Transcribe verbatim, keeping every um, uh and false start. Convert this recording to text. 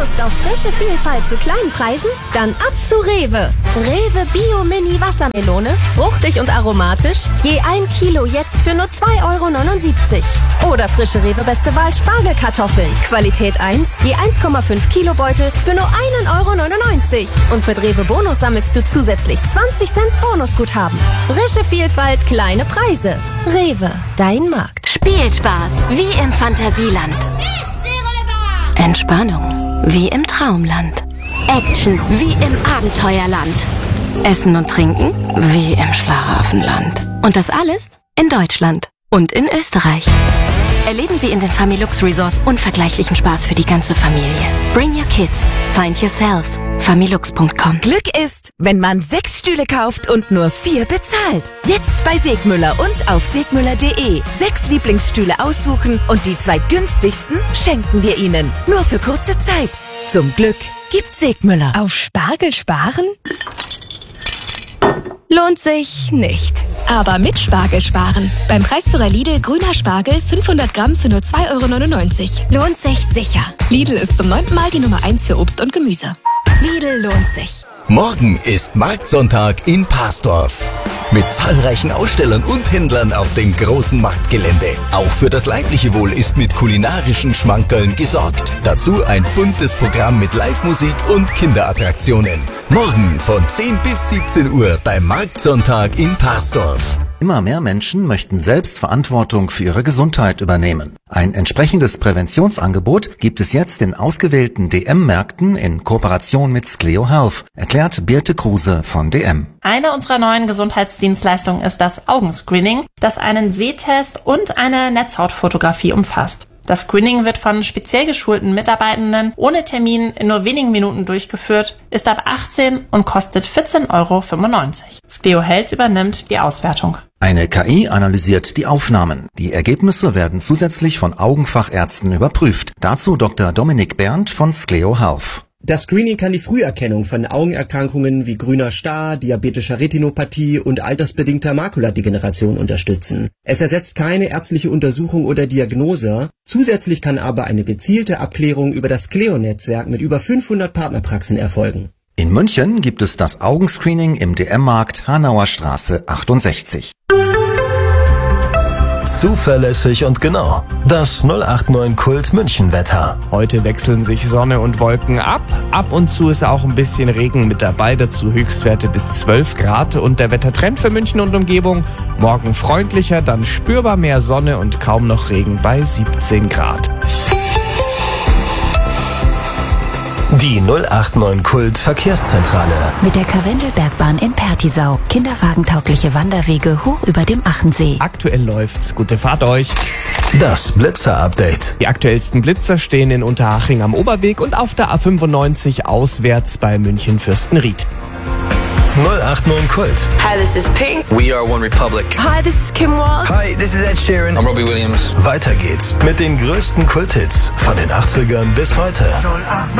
Lust auf frische Vielfalt zu kleinen Preisen? Dann ab zu Rewe. Rewe Bio Mini Wassermelone, fruchtig und aromatisch, je ein Kilo jetzt für nur zwei Euro neunundsiebzig. Oder frische Rewe Beste Wahl Spargelkartoffeln, Qualität eins, je eins Komma fünf Kilo Beutel für nur einen Euro neunundneunzig. Und mit Rewe Bonus sammelst du zusätzlich zwanzig Cent Bonusguthaben. Frische Vielfalt, kleine Preise. Rewe, dein Markt. Spielspaß, wie im Fantasieland. Entspannung, wie im Traumland. Action, wie im Abenteuerland. Essen und Trinken, wie im Schlaraffenland. Und das alles in Deutschland und in Österreich. Erleben Sie in den Familux Resorts unvergleichlichen Spaß für die ganze Familie. Bring your kids. Find yourself. Familux Punkt com. Glück ist, wenn man sechs Stühle kauft und nur vier bezahlt. Jetzt bei Segmüller und auf segmüller punkt de. Sechs Lieblingsstühle aussuchen und die zwei günstigsten schenken wir Ihnen. Nur für kurze Zeit. Zum Glück gibt Segmüller. Auf Spargel sparen? Lohnt sich nicht. Aber mit Spargel sparen. Beim Preisführer Lidl grüner Spargel fünfhundert Gramm für nur zwei Euro neunundneunzig. Lohnt sich sicher. Lidl ist zum neunten Mal die Nummer eins für Obst und Gemüse. Lidl lohnt sich. Morgen ist Marktsonntag in Parsdorf. Mit zahlreichen Ausstellern und Händlern auf dem großen Marktgelände. Auch für das leibliche Wohl ist mit kulinarischen Schmankerln gesorgt. Dazu ein buntes Programm mit Live-Musik und Kinderattraktionen. Morgen von zehn bis siebzehn Uhr beim Marktsonntag in Parsdorf. Immer mehr Menschen möchten selbst Verantwortung für ihre Gesundheit übernehmen. Ein entsprechendes Präventionsangebot gibt es jetzt in ausgewählten D M-Märkten in Kooperation mit Skleo Health, erklärt Birte Kruse von D M. Eine unserer neuen Gesundheitsdienstleistungen ist das Augenscreening, das einen Sehtest und eine Netzhautfotografie umfasst. Das Screening wird von speziell geschulten Mitarbeitenden ohne Termin in nur wenigen Minuten durchgeführt, ist ab achtzehn und kostet vierzehn Euro fünfundneunzig. Skleo Health übernimmt die Auswertung. Eine K I analysiert die Aufnahmen. Die Ergebnisse werden zusätzlich von Augenfachärzten überprüft. Dazu Doktor Dominik Berndt von Skleo Health. Das Screening kann die Früherkennung von Augenerkrankungen wie grüner Star, diabetischer Retinopathie und altersbedingter Makuladegeneration unterstützen. Es ersetzt keine ärztliche Untersuchung oder Diagnose. Zusätzlich kann aber eine gezielte Abklärung über das Skleo-Netzwerk mit über fünfhundert Partnerpraxen erfolgen. In München gibt es das Augenscreening im D M-Markt Hanauer Straße achtundsechzig. Zuverlässig und genau. Das null acht neun Kult München Wetter. Heute wechseln sich Sonne und Wolken ab. Ab und zu ist auch ein bisschen Regen mit dabei. Dazu Höchstwerte bis zwölf Grad. Und der Wettertrend für München und Umgebung. Morgen freundlicher, dann spürbar mehr Sonne und kaum noch Regen bei siebzehn Grad. Die null acht neun Kult Verkehrszentrale. Mit der Karwendelbergbahn in Pertisau. Kinderwagentaugliche Wanderwege hoch über dem Achensee. Aktuell läuft's. Gute Fahrt euch. Das Blitzer-Update. Die aktuellsten Blitzer stehen in Unterhaching am Oberweg und auf der A fünfundneunzig auswärts bei München-Fürstenried. null acht neun Kult. Hi, this is Pink. We are One Republic. Hi, this is Kim Walsh. Hi, this is Ed Sheeran. I'm Robbie Williams. Weiter geht's mit den größten Kulthits von den achtzigern bis heute.